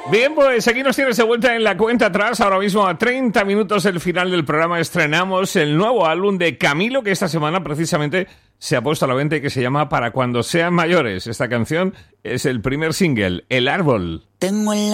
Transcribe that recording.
Bien, pues aquí nos tienes de vuelta en la cuenta atrás. Ahora mismo a 30 minutos del final del programa estrenamos el nuevo álbum de Camilo, que esta semana precisamente se ha puesto a la venta y que se llama Para cuando sean mayores. Esta canción es el primer single, El Árbol. Tengo en